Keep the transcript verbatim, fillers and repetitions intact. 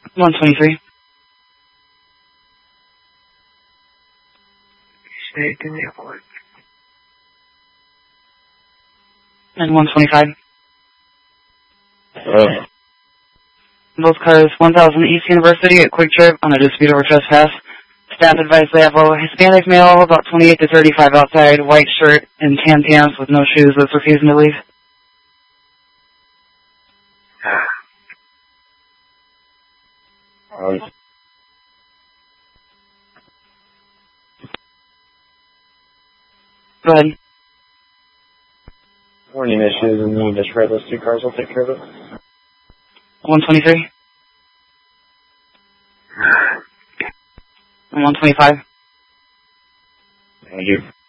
one twenty-three. Say, give me a point. And one twenty-five. Uh, Both cars, one thousand East University at Quick Trip on a dispute over trespass. Staff advised they have a Hispanic male, about twenty-eight to thirty-five outside, white shirt and tan pants with no shoes that's refusing to leave. um, Go ahead. warning issues and then just read those two cars. I'll take care of it. one twenty-three. And one twenty-five. Thank you.